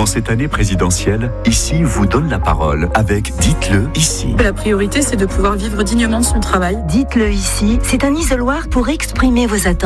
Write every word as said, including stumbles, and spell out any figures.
En cette année présidentielle, Ici vous donne la parole avec Dites-le ici. La priorité, c'est de pouvoir vivre dignement de son travail. Dites-le ici, c'est un isoloir pour exprimer vos attentes.